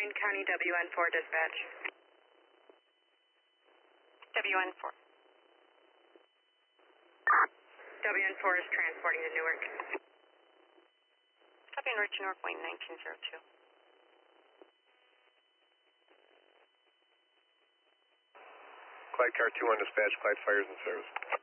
Wayne County WN4 dispatch. WN4. WN4 is transporting to Newark. Copy en route to Newark, Wayne 1902. Clyde Car 2 on dispatch, Clyde fires in service.